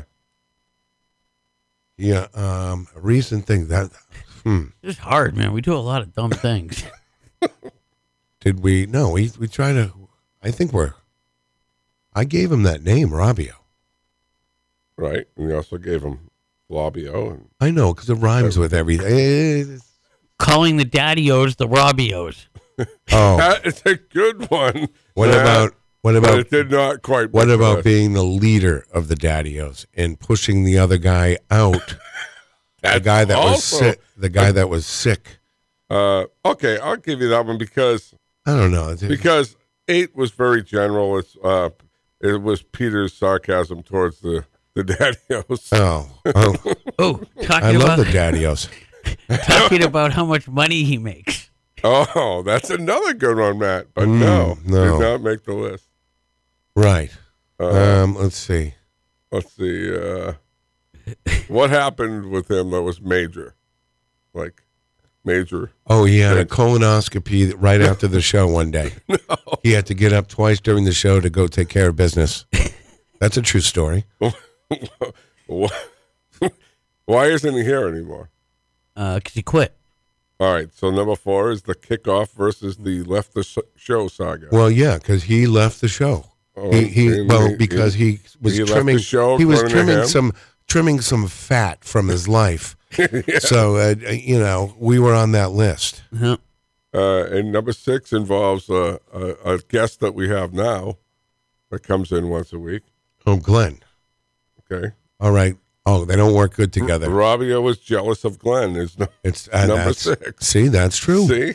Yeah. Um, a recent thing that. Hmm. It's hard, man. We do a lot of dumb things. Did we? No, we we try to. I think we're. I gave him that name, Robbio. Right, and we also gave him Flabio. And I know because it rhymes with everything. Calling the daddy-os the Robbios. Oh, that is a good one. what Matt, about what but about it did not quite. what work for about us. being the leader of the Daddios and pushing the other guy out? the That's guy that was also- sick. The guy that was sick. Uh, okay, I'll give you that one because I don't know. It's- because eight was very general. It's uh, it was Peter's sarcasm towards the the Daddios. Oh, oh Oh, I talking love about the Daddios. talking about how much money he makes. Oh, that's another good one, Matt. But no, Mm, no. did not make the list. Right. Uh, Um, let's see. let's see. Uh, what happened with him that was major? Like major. Oh, he had a colonoscopy right after the show one day. No. He had to get up twice during the show to go take care of business. That's a true story. Why why isn't he here anymore? Uh, cause he quit. All right, so number four is the kickoff versus the left the sh- show saga. Well, yeah, because he left the show. Oh, he, he and well he- because he, was he left trimming. the show he was according to trimming him? some trimming some fat from his life. Yeah. So uh, you know we were on that list. Uh-huh. Uh, and number six involves a, a, a guest that we have now that comes in once a week. Oh, Glenn. Okay. All right. Oh, they don't work good together. Robbio was jealous of Glenn. Is no, It's uh, number that's- six. See, that's true. See?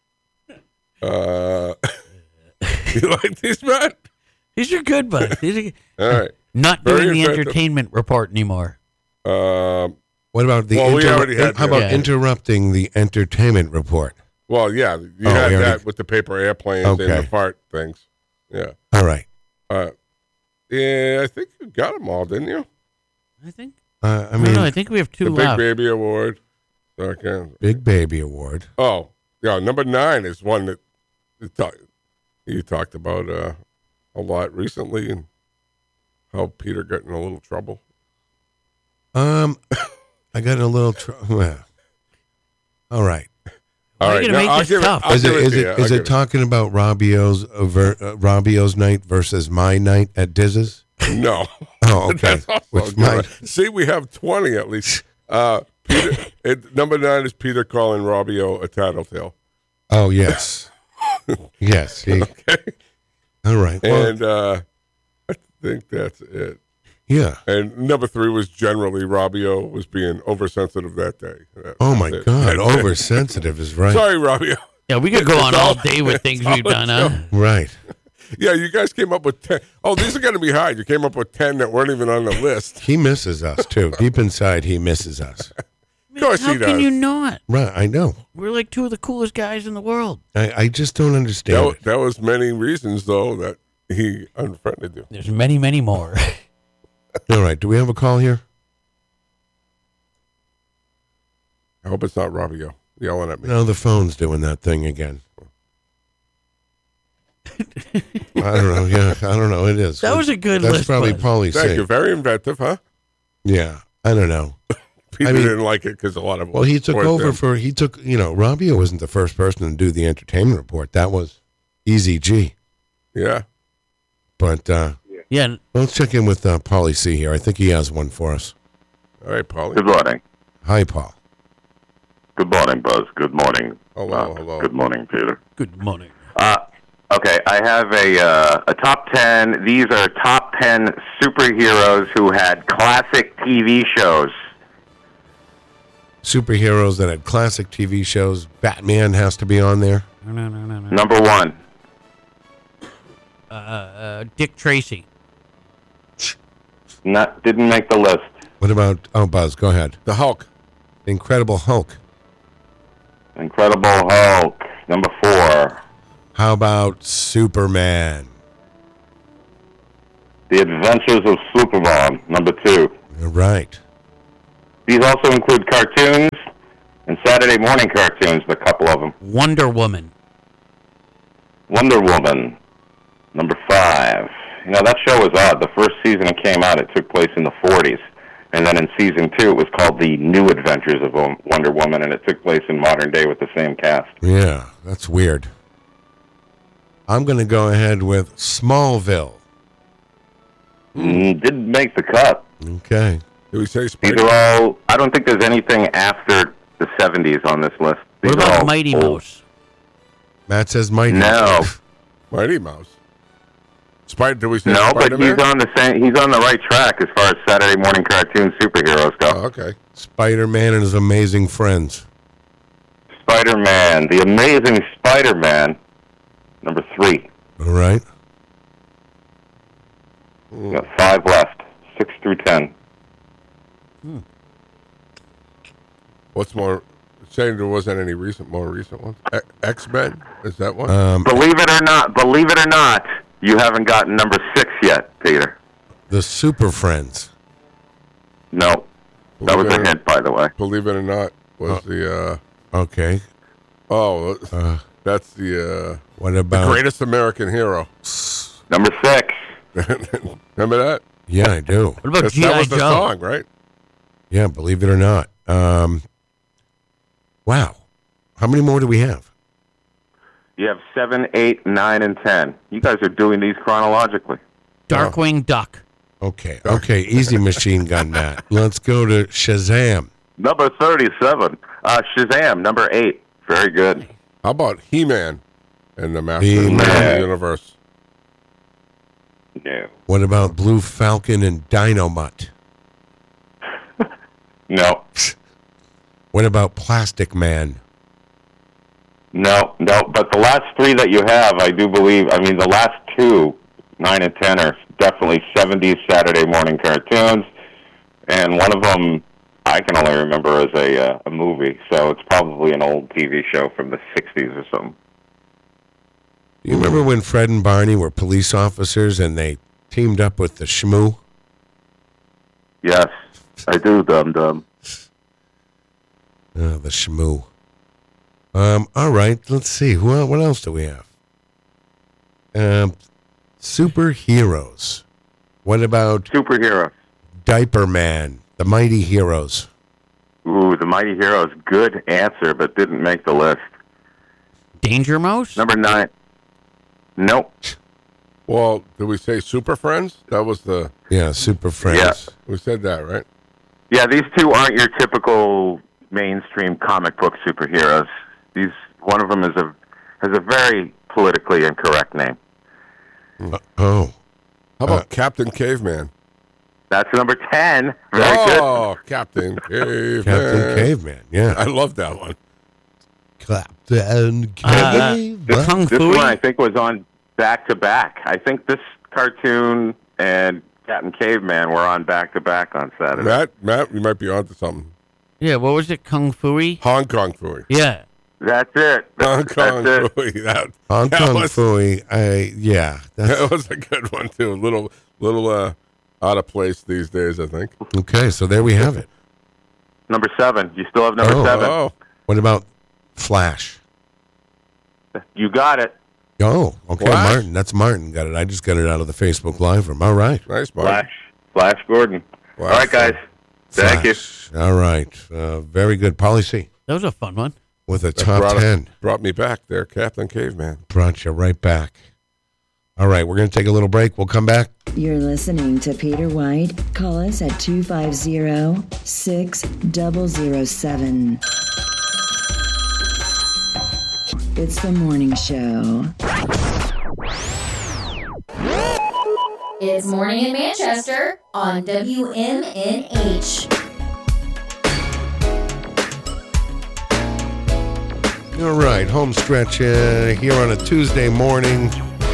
Uh, you like these, Matt? These are good, bud. These are All right. not Very doing the inventive. entertainment report anymore. Um, What about the? Well, we inter- already had how about that. interrupting the entertainment report? well, yeah, you Oh, had we already- that with the paper airplanes and Okay. the fart things. Yeah. All right. Uh, yeah, I think you got them all, didn't you? I think. Uh, I I mean, don't know. I think we have two the Big left. Baby Award. Okay. Big Baby Award. Oh, yeah. Number nine is one that you, talk, you talked about uh, a lot recently, and how Peter got in a little trouble. Um, I got in a little trouble. Well, all right. All Why are right, you gonna now, make I'll this give tough? it. I'll Is it give is to it you. is I'll it give talking about Robbio's over uh, Robbio's night versus my night at Diz's? No. Oh, okay. That's also Which good. mine? See, we have twenty at least. Uh, Peter, it, number nine is Peter calling Robbio a tattletale. Oh yes, yes. He, Okay. all right. Well, And uh, I think that's it. yeah. And number three was generally Robbio was being oversensitive that day. That- Oh my that's it. God, That's it. oversensitive is right. Sorry, Robbio. Yeah, we could go on all- all day with things we've done, huh? Right. Yeah, you guys came up with ten. Oh, these are going to be hard. You came up with ten that weren't even on the list. He misses us too. Deep inside, he misses us. Of course How he can does. you not? Right. I know. We're like two of the coolest guys in the world. I, I just don't understand That, it. that was many reasons, though, that he unfriended you. There's many, many more. All right. Do we have a call here? I hope it's not Robbio yelling at me. No, the phone's doing that thing again. I don't know. Yeah, I don't know. It is. That was a good That's list, probably bud. Paulie Thank C. you. Very inventive, huh? Yeah. I don't know. People I mean- didn't like it because a lot of Well, he took weren't over them. for, he took, you know, Robbio wasn't the first person to do the entertainment report. That was Easy G. Yeah. But uh, Yeah, let's check in with uh, Paulie C here. I think he has one for us. All right, Paulie. Good morning. Hi, Paul. Good morning, Buzz. Good morning. Hello, Uh, hello. Good morning, Peter. good morning. Uh, okay, I have a uh, a top ten. These are top ten superheroes who had classic T V shows. Superheroes that had classic T V shows. Batman has to be on there. No, no, no, no, no. Number one, Uh, uh, Dick Tracy. not didn't make the list. What about, oh, Buzz, go ahead. The Hulk. The Incredible Hulk. Incredible Hulk. Number four, How about Superman? The Adventures of Superman. Number two, Right. These also include cartoons and Saturday morning cartoons, a couple of them. Wonder Woman. Wonder Woman, number five. You know, that show was odd. The first season it came out, it took place in the forties. And then in season two, it was called The New Adventures of Wonder Woman, and it took place in modern day with the same cast. Yeah, that's weird. I'm going to go ahead with Smallville. Mm, didn't make the cut. Okay. Do we say These Spider? are all, I don't think there's anything after the seventies on this list. These What are about all Mighty old. Mouse? Matt says Mighty No. Mouse. Mighty Mouse. Spider? Do we say No, but Spider-Man? he's on the same. He's on the right track as far as Saturday morning cartoon superheroes go. Oh, okay. Spider-Man and his amazing friends. Spider-Man, the Amazing Spider-Man, number three. All right. We got five left, six through ten. What's more? Saying there wasn't any recent, more recent ones. E- X-Men, is that one? Um, Believe it or not, believe it or not, you haven't gotten number six yet, Peter. the Super Friends. No, that was a hint, by the way. Believe it or not, was Uh, the uh, Okay. oh, Uh, that's the uh, what the about? greatest American hero. Number six. Remember that? Yeah, I do. What about That's- G that I. was the Joe? song, right? Yeah, believe it or not. Um, wow. How many more do we have? You have seven, eight, nine, and ten. You guys are doing these chronologically. Darkwing Duck. Okay. Okay. Easy Machine Gun, Matt. Let's go to Shazam. Number thirty-seven. Uh, Shazam, number eight. Very good. How about He-Man and the Master of He-Man. the Universe? No. What about Blue Falcon and Dynamite? No. What about Plastic Man? No, no. But the last three that you have, I do believe, I mean, the last two, nine and ten, are definitely seventies Saturday morning cartoons. And one of them, I can only remember as a, uh, a movie. So it's probably an old T V show from the sixties or something. Do you remember when Fred and Barney were police officers and they teamed up with the Shmoo? Yes, I do, Dum Dum. Uh, the Shmoo. Um, all right, let's see. Who el- what else do we have? Um, superheroes. What about Superhero. Diaper Man, the Mighty Heroes? Ooh, the Mighty Heroes. Good answer, but didn't make the list. Danger Mouse? Number nine. Nope. Well, did we say Super Friends? That was the Yeah, Super Friends. Yeah. we said that, right? Yeah, these two aren't your typical mainstream comic book superheroes. These one of them is a has a very politically incorrect name. Uh, oh, How about Uh, Captain Caveman? That's number ten. Very good. Oh, Captain Caveman. Captain Caveman. I Yeah, love that one. Captain Uh, Caveman. the Kung This Fu. one I think was on back to back. I think this cartoon and Captain Caveman were on back to back on Saturday. Matt, Matt, you might be onto something. Yeah, what was it? Kung Fu? Hong Kong Fooey. Yeah. That's it. Hong That's, Kong that's it. Fooey. That, Hong that Kong was, Fooey. I yeah. That's, that was a good one too. A little, little uh, out of place these days, I think. okay, so there we have it. Number seven. You still have number Oh. seven. Oh, What about Flash? You got it. Oh, okay, Flash? Martin. That's Martin. Got it. I just got it out of the Facebook Live room. All right. nice, Mark. Flash. Flash Gordon. Flash. All right, guys. Thank you. Flash. All right. Uh, very good. Policy That was a fun one. with a That top brought, ten. brought me back there, Captain Caveman. Brought you right back. All right, we're going to take a little break. We'll come back. You're listening to Peter White. Call us at two five zero, six zero zero seven. It's the morning show. It's Morning in Manchester on W M N H. All right, home stretch uh, here on a Tuesday morning.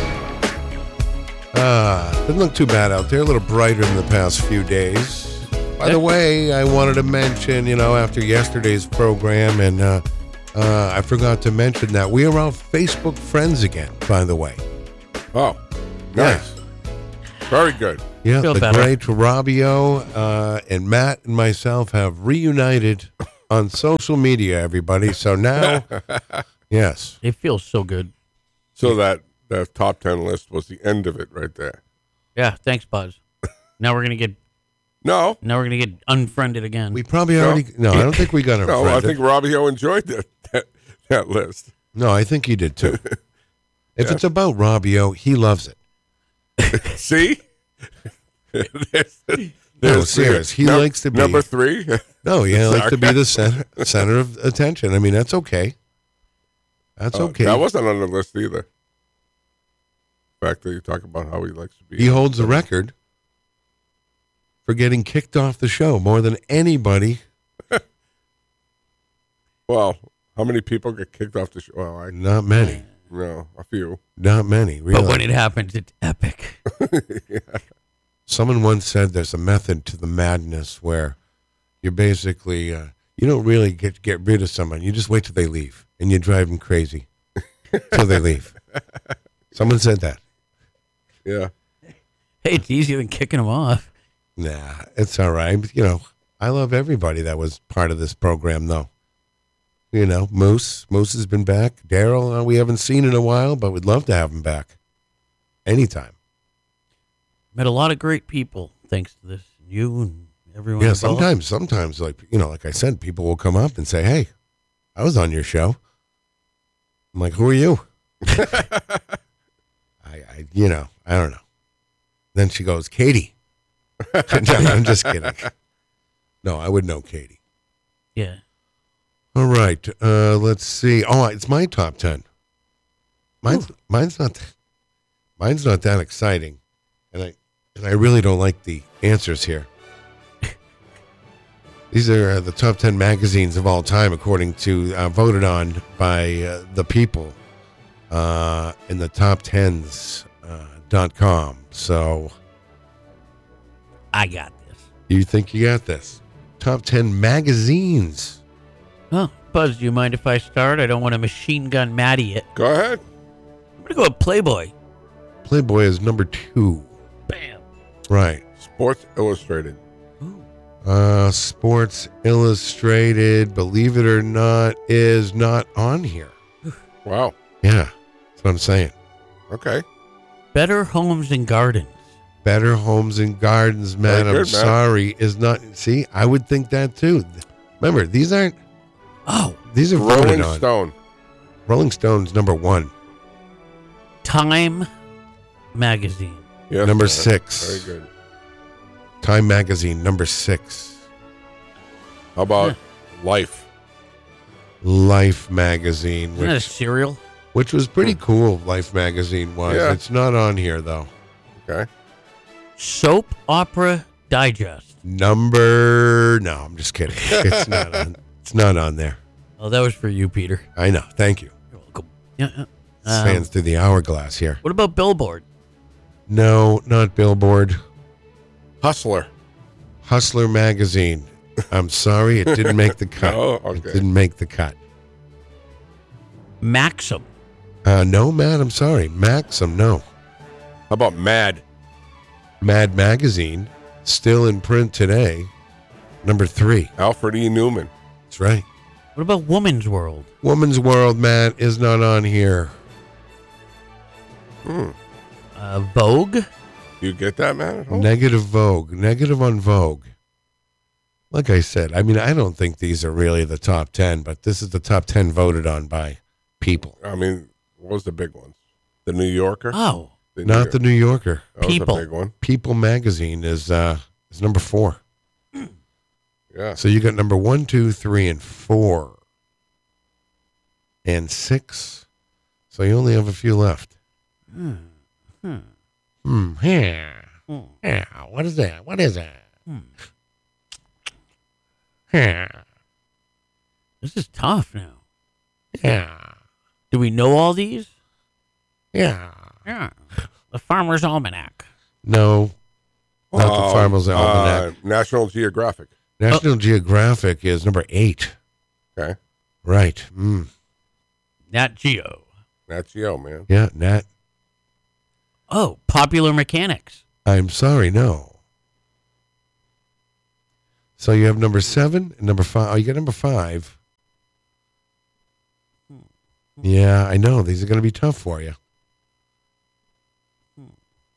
Ah, doesn't look too bad out there. A little brighter than the past few days. By the way, I wanted to mention, you know, after yesterday's program, and uh, uh, I forgot to mention that we are all Facebook friends again, by the way. Oh, nice. Very good. Yeah, Feel the better. great Robbio uh, and Matt and myself have reunited on social media, everybody. So now, yes. It feels so good. So that that top ten list was the end of it right there. Yeah, thanks, Buzz. Now we're gonna get No, now we're gonna get unfriended again. We probably No. already. No, I don't think we got it. no, I think Robbio enjoyed that, that that list. No, I think he did too. If Yeah. it's about Robbio, he loves it. See, there's, No, there's serious. He num- likes to be number three. No, yeah, like to be Okay. the center center of attention. I mean, that's okay. That's Uh, okay. That wasn't on the list either. The fact that you talk about how he likes to be. He holds the record for getting kicked off the show more than anybody. Well, how many people get kicked off the show? Well, I Not many. no, a few. Not many. Really. But when it happens, it's epic. Someone once said there's a method to the madness where you basically uh, you don't really get get rid of someone. You just wait till they leave and you drive them crazy till they leave. Someone said that. Yeah. Hey, it's easier than kicking them off. Nah, it's all right. You know, I love everybody that was part of this program, though. You know, Moose. Moose has been back. Daryl, uh, we haven't seen in a while, but we'd love to have him back anytime. Met a lot of great people thanks to this. You and everyone. Yeah, involved. sometimes, sometimes, like, you know, like I said, people will come up and say, hey, I was on your show. I'm like, who are you? I, I, you know, I don't know. Then she goes, Katie. No, I'm just kidding. No, I would know Katie. Yeah. All right. Uh, let's see. Oh, it's my top ten. Mine's mine's not mine's not that exciting, and I and I really don't like the answers here. These are uh, the top ten magazines of all time, according to uh, voted on by uh, the people uh, in the top tens uh, dot com. So I got this. you think you got this? Top ten magazines. Oh, Buzz, do you mind if I start? I don't want to machine gun Maddie it. Go ahead. I'm going to go with Playboy. Playboy is number two. Bam. Right. Sports Illustrated. Uh, Sports Illustrated, believe it or not, is not on here. Wow. Yeah, that's what I'm saying. Okay. Better Homes and Gardens. Better Homes and Gardens, man. Very I'm good, man. sorry, is not. See, I would think that too. Remember, these aren't. Oh, These are voted Rolling on. Stone. Rolling Stone's number one. Time Magazine. Yes, Number sir. six. Very good. Time Magazine, number six. How about Life? Life Magazine, Isn't that a which, cereal? which was pretty cool. Life Magazine was. Yeah. It's not on here though. Okay. Soap Opera Digest. Number. No, I'm just kidding. It's not on. It's not on there. Oh, that was for you, Peter. I know. Thank you. You're welcome. Yeah. yeah. Um, Sands through the hourglass here. what about Billboard? No, not Billboard. Hustler. Hustler Magazine. I'm sorry, it didn't make the cut. Oh, It okay. didn't make the cut. Maxim. Uh, no, Matt, I'm sorry. Maxim, no. How about Mad? Mad Magazine, still in print today. Number three. Alfred E. Newman. That's right. What about Woman's World? Woman's World, Matt, is not on here. Hmm. Uh, Vogue. You get that, man? at home? Negative Vogue. Negative on Vogue. Like I said, I mean, I don't think these are really the top ten, but this is the top ten voted on by people. I mean, what was the big ones? The New Yorker? Oh, The Not the New Yorker. That was People. a big one. People Magazine is uh is number four. Yeah. So you got number one, two, three, and four, and six. So you only have a few left. Hmm. Hmm. Hmm. Yeah. Hmm. Yeah. What is that? What is that? Hmm. Yeah. This is tough now. Yeah. Do we know all these? Yeah. Yeah. The Farmer's Almanac. No. Not the Um, Farmer's Almanac. Uh, National Geographic. National Geographic is number eight. Okay. Right. Mm. Nat Geo. Nat Geo, man. Yeah. Nat. Oh, Popular Mechanics. I'm sorry, no. So you have number seven and number five. Oh, you got number five. Yeah, I know. These are going to be tough for you.